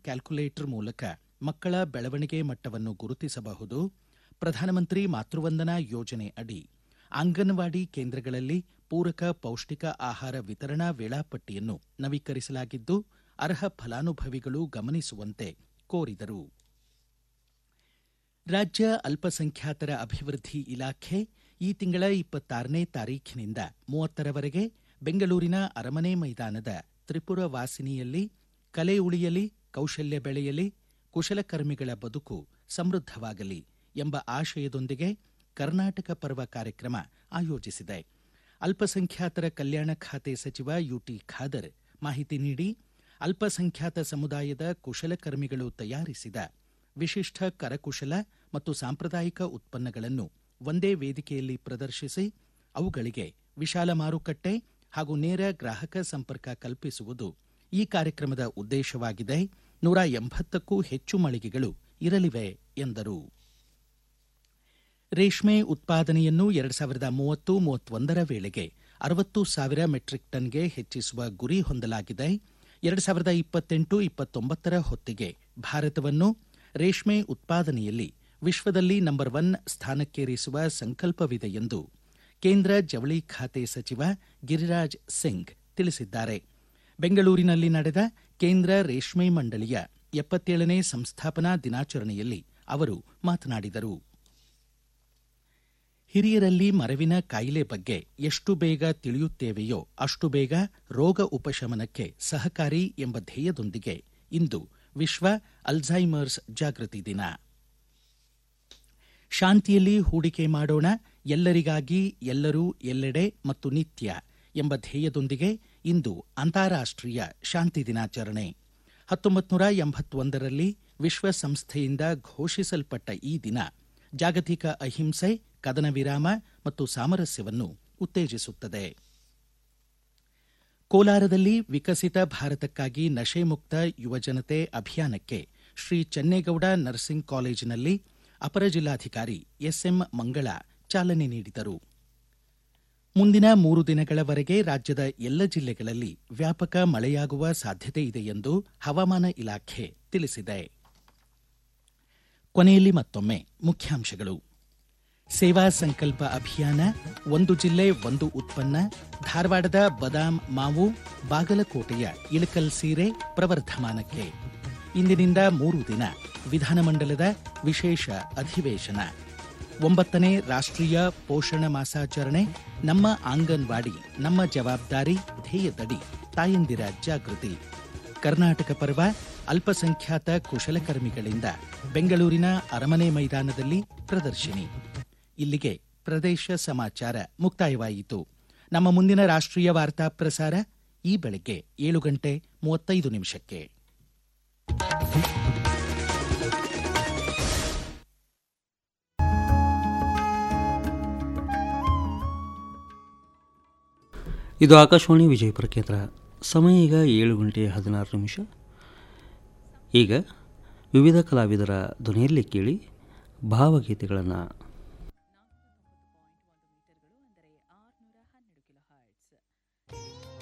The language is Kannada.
ಕ್ಯಾಲ್ಕುಲೇಟರ್ ಮೂಲಕ ಮಕ್ಕಳ ಬೆಳವಣಿಗೆ ಮಟ್ಟವನ್ನು ಗುರುತಿಸಬಹುದು. ಪ್ರಧಾನಮಂತ್ರಿ ಮಾತೃವಂದನಾ ಯೋಜನೆ ಅಡಿ ಅಂಗನವಾಡಿ ಕೇಂದ್ರಗಳಲ್ಲಿ ಪೂರಕ ಪೌಷ್ಟಿಕ ಆಹಾರ ವಿತರಣಾ ವೇಳಾಪಟ್ಟಿಯನ್ನು ನವೀಕರಿಸಲಾಗಿದ್ದು, ಅರ್ಹ ಫಲಾನುಭವಿಗಳು ಗಮನಿಸುವಂತೆ ಕೋರಿದರು. ರಾಜ್ಯ ಅಲ್ಪಸಂಖ್ಯಾತರ ಅಭಿವೃದ್ಧಿ ಇಲಾಖೆ ಈ ತಿಂಗಳ 26ನೇ ತಾರೀಖಿನಿಂದ 30ರವರೆಗೆ ಬೆಂಗಳೂರಿನ ಅರಮನೆ ಮೈದಾನದ ತ್ರಿಪುರ ವಾಸಿನಿಯಲ್ಲಿ ಕಲೆ ಉಳಿಯಲಿ, ಕೌಶಲ್ಯ ಬೆಳೆಯಲಿ, ಕುಶಲಕರ್ಮಿಗಳ ಬದುಕು ಸಮೃದ್ಧವಾಗಲಿ ಎಂಬ ಆಶಯದೊಂದಿಗೆ ಕರ್ನಾಟಕ ಪರ್ವ ಕಾರ್ಯಕ್ರಮ ಆಯೋಜಿಸಿದೆ. ಅಲ್ಪಸಂಖ್ಯಾತರ ಕಲ್ಯಾಣ ಖಾತೆ ಸಚಿವ ಯುಟಿ ಖಾದರ್ ಮಾಹಿತಿ ನೀಡಿ, ಅಲ್ಪಸಂಖ್ಯಾತ ಸಮುದಾಯದ ಕುಶಲಕರ್ಮಿಗಳು ತಯಾರಿಸಿದ ವಿಶಿಷ್ಟ ಕರಕುಶಲ ಮತ್ತು ಸಾಂಪ್ರದಾಯಿಕ ಉತ್ಪನ್ನಗಳನ್ನು ಒಂದೇ ವೇದಿಕೆಯಲ್ಲಿ ಪ್ರದರ್ಶಿಸಿ ಅವುಗಳಿಗೆ ವಿಶಾಲ ಮಾರುಕಟ್ಟೆ ಹಾಗೂ ನೇರ ಗ್ರಾಹಕ ಸಂಪರ್ಕ ಕಲ್ಪಿಸುವುದು ಈ ಕಾರ್ಯಕ್ರಮದ ಉದ್ದೇಶವಾಗಿದೆ. 180ಕ್ಕೂ ಹೆಚ್ಚು ಮಳಿಗೆಗಳು ಇರಲಿವೆ ಎಂದರು. ರೇಷ್ಮೆ ಉತ್ಪಾದನೆಯನ್ನು 2030-31ರ ವೇಳೆಗೆ 60,000 ಮೆಟ್ರಿಕ್ ಟನ್ಗೆ ಹೆಚ್ಚಿಸುವ ಗುರಿ ಹೊಂದಲಾಗಿದೆ. 2028-29ರ ಹೊತ್ತಿಗೆ ಭಾರತವನ್ನು ರೇಷ್ಮೆ ಉತ್ಪಾದನೆಯಲ್ಲಿ ವಿಶ್ವದಲ್ಲಿ ನಂಬರ್ 1 ಸ್ಥಾನಕ್ಕೇರಿಸುವ ಸಂಕಲ್ಪವಿದೆ ಎಂದು ಕೇಂದ್ರ ಜವಳಿ ಖಾತೆ ಸಚಿವ ಗಿರಿರಾಜ್ ಸಿಂಗ್ ತಿಳಿಸಿದ್ದಾರೆ. ಬೆಂಗಳೂರಿನಲ್ಲಿ ನಡೆದ ಕೇಂದ್ರ ರೇಷ್ಮೆ ಮಂಡಳಿಯ 77ನೇ ಸಂಸ್ಥಾಪನಾ ದಿನಾಚರಣೆಯಲ್ಲಿ ಅವರು ಮಾತನಾಡಿದರು. ಹಿರಿಯರಲ್ಲಿ ಮರೆವಿನ ಕಾಯಿಲೆ ಬಗ್ಗೆ ಎಷ್ಟು ಬೇಗ ತಿಳಿಯುತ್ತೇವೆಯೋ ಅಷ್ಟು ಬೇಗ ರೋಗ ಉಪಶಮನಕ್ಕೆ ಸಹಕಾರಿ ಎಂಬ ಧ್ಯೇಯದೊಂದಿಗೆ ಇಂದು ವಿಶ್ವ ಅಲ್ಝೈಮರ್ಸ್ ಜಾಗೃತಿ ದಿನ. ಶಾಂತಿಯಲ್ಲಿ ಹೂಡಿಕೆ ಮಾಡೋಣ, ಎಲ್ಲರಿಗಾಗಿ, ಎಲ್ಲರೂ, ಎಲ್ಲೆಡೆ ಮತ್ತು ನಿತ್ಯ ಎಂಬ ಧ್ಯೇಯದೊಂದಿಗೆ ಇಂದು ಅಂತಾರಾಷ್ಟ್ರೀಯ ಶಾಂತಿ ದಿನಾಚರಣೆ. 1981ರಲ್ಲಿ ವಿಶ್ವಸಂಸ್ಥೆಯಿಂದ ಘೋಷಿಸಲ್ಪಟ್ಟ ಈ ದಿನ ಜಾಗತಿಕ ಅಹಿಂಸೆ, ಕದನ ವಿರಾಮ ಮತ್ತು ಸಾಮರಸ್ಯವನ್ನು ಉತ್ತೇಜಿಸುತ್ತದೆ. ಕೋಲಾರದಲ್ಲಿ ವಿಕಸಿತ ಭಾರತಕ್ಕಾಗಿ ನಶೆ ಮುಕ್ತ ಯುವಜನತೆ ಅಭಿಯಾನಕ್ಕೆ ಶ್ರೀ ಚೆನ್ನೇಗೌಡ ನರ್ಸಿಂಗ್ ಕಾಲೇಜಿನಲ್ಲಿ ಅಪರ ಜಿಲ್ಲಾಧಿಕಾರಿ ಎಸ್ಎಂ ಮಂಗಳ ಚಾಲನೆ ನೀಡಿದರು. ಮುಂದಿನ 3 ದಿನಗಳವರೆಗೆ ರಾಜ್ಯದ ಎಲ್ಲ ಜಿಲ್ಲೆಗಳಲ್ಲಿ ವ್ಯಾಪಕ ಮಳೆಯಾಗುವ ಸಾಧ್ಯತೆ ಇದೆ ಎಂದು ಹವಾಮಾನ ಇಲಾಖೆ ತಿಳಿಸಿದೆ. ಕೊನೆಯಲ್ಲಿ ಮತ್ತೊಮ್ಮೆ ಮುಖ್ಯಾಂಶಗಳು. ಸೇವಾ ಸಂಕಲ್ಪ ಅಭಿಯಾನ, ಒಂದು ಜಿಲ್ಲೆ ಒಂದು ಉತ್ಪನ್ನ, ಧಾರವಾಡದ ಬದಾಮ್ ಮಾವು, ಬಾಗಲಕೋಟೆಯ ಇಳಕಲ್ ಸೀರೆ ಪ್ರವರ್ಧಮಾನಕ್ಕೆ. ಇಂದಿನಿಂದ 3 ದಿನ ವಿಧಾನಮಂಡಲದ ವಿಶೇಷ ಅಧಿವೇಶನ. 9ನೇ ರಾಷ್ಟ್ರೀಯ ಪೋಷಣ ಮಾಸಾಚರಣೆ, ನಮ್ಮ ಆಂಗನ್ವಾಡಿ ನಮ್ಮ ಜವಾಬ್ದಾರಿ ಧ್ಯೇಯದಡಿ ತಾಯಂದಿರ ಜಾಗೃತಿ. ಕರ್ನಾಟಕ ಪರ್ವ, ಅಲ್ಪಸಂಖ್ಯಾತ ಕುಶಲಕರ್ಮಿಗಳಿಂದ ಬೆಂಗಳೂರಿನ ಅರಮನೆ ಮೈದಾನದಲ್ಲಿ ಪ್ರದರ್ಶಿನಿ. ಇಲ್ಲಿಗೆ ಪ್ರದೇಶ ಸಮಾಚಾರ ಮುಕ್ತಾಯವಾಯಿತು. ನಮ್ಮ ಮುಂದಿನ ರಾಷ್ಟ್ರೀಯ ವಾರ್ತಾ ಪ್ರಸಾರ ಈ ಬೆಳಗ್ಗೆ 7:35. ಇದು ಆಕಾಶವಾಣಿ ವಿಜಯಪುರ ಕೇಂದ್ರ. ಸಮಯ ಈಗ 7:16. ಈಗ ವಿವಿಧ ಕಲಾವಿದರ ಧ್ವನಿಯಲ್ಲಿ ಕೇಳಿ ಭಾವಗೀತೆಗಳನ್ನು.